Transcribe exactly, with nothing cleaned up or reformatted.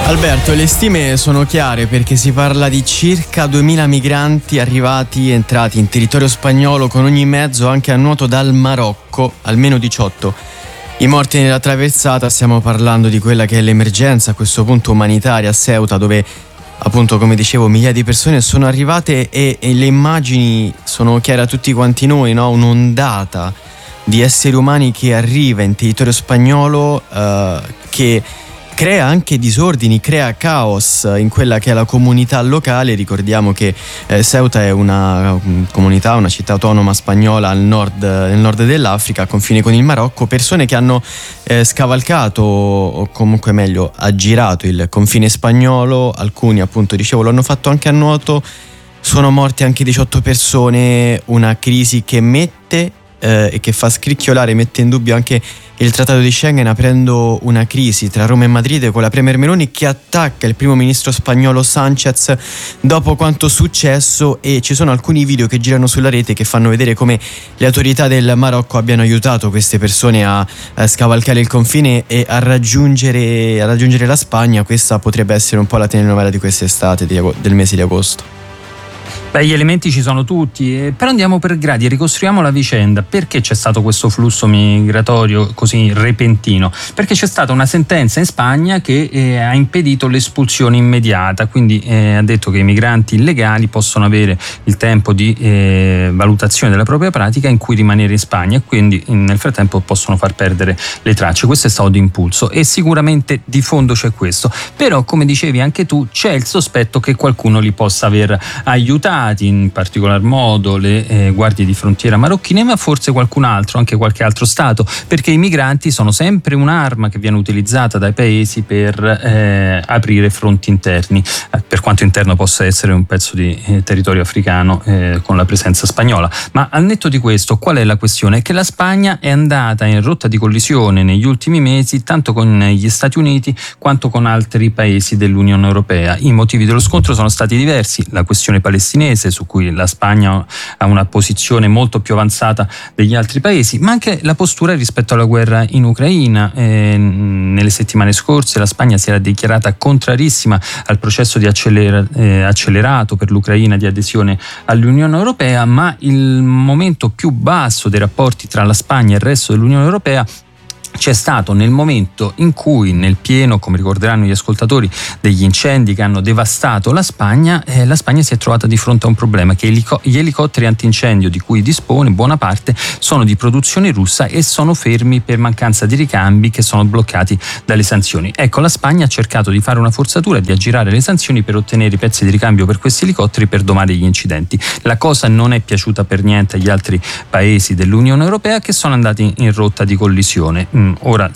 Alberto, le stime sono chiare perché si parla di circa duemila migranti arrivati e entrati in territorio spagnolo con ogni mezzo, anche a nuoto, dal Marocco, almeno diciotto. I morti nella traversata, stiamo parlando di quella che è l'emergenza a questo punto umanitaria a Ceuta, dove appunto, come dicevo, migliaia di persone sono arrivate e, e le immagini sono chiare a tutti quanti noi, no? Un'ondata di esseri umani che arriva in territorio spagnolo, eh, che crea anche disordini, crea caos in quella che è la comunità locale. Ricordiamo che eh, Ceuta è una um, comunità, una città autonoma spagnola al nord, nel nord dell'Africa, a confine con il Marocco. Persone che hanno eh, scavalcato, o comunque meglio aggirato il confine spagnolo. Alcuni, appunto dicevo, lo hanno fatto anche a nuoto. Sono morte anche diciotto persone, una crisi che mette eh, e che fa scricchiolare, mette in dubbio anche il trattato di Schengen, aprendo una crisi tra Roma e Madrid, con la premier Meloni che attacca il primo ministro spagnolo Sánchez dopo quanto successo. E ci sono alcuni video che girano sulla rete che fanno vedere come le autorità del Marocco abbiano aiutato queste persone a, a scavalcare il confine e a raggiungere, a raggiungere la Spagna. Questa potrebbe essere un po' la telenovela di quest'estate, di, del mese di agosto. Beh, gli elementi ci sono tutti, eh, però andiamo per gradi, ricostruiamo la vicenda. Perché c'è stato questo flusso migratorio così repentino? Perché c'è stata una sentenza in Spagna che eh, ha impedito l'espulsione immediata, quindi eh, ha detto che i migranti illegali possono avere il tempo di eh, valutazione della propria pratica in cui rimanere in Spagna, e quindi nel frattempo possono far perdere le tracce. Questo è stato d'impulso e sicuramente di fondo c'è questo, però come dicevi anche tu c'è il sospetto che qualcuno li possa aver aiutati, in particolar modo le eh, guardie di frontiera marocchine, ma forse qualcun altro, anche qualche altro stato, perché i migranti sono sempre un'arma che viene utilizzata dai paesi per eh, aprire fronti interni, eh, per quanto interno possa essere un pezzo di eh, territorio africano eh, con la presenza spagnola. Ma al netto di questo, qual è la questione? È che la Spagna è andata in rotta di collisione negli ultimi mesi tanto con gli Stati Uniti quanto con altri paesi dell'Unione Europea. I motivi dello scontro sono stati diversi: la questione palestinese, su cui la Spagna ha una posizione molto più avanzata degli altri paesi, ma anche la postura rispetto alla guerra in Ucraina. Eh, nelle settimane scorse la Spagna si era dichiarata contrarissima al processo di accelera, eh, accelerato per l'Ucraina di adesione all'Unione Europea, ma il momento più basso dei rapporti tra la Spagna e il resto dell'Unione Europea c'è stato nel momento in cui, nel pieno, come ricorderanno gli ascoltatori, degli incendi che hanno devastato la Spagna, eh, la Spagna si è trovata di fronte a un problema: che elico- gli elicotteri antincendio di cui dispone buona parte sono di produzione russa e sono fermi per mancanza di ricambi, che sono bloccati dalle sanzioni. Ecco, la Spagna ha cercato di fare una forzatura, di aggirare le sanzioni per ottenere i pezzi di ricambio per questi elicotteri per domare gli incidenti. La cosa non è piaciuta per niente agli altri paesi dell'Unione Europea, che sono andati in rotta di collisione. Ora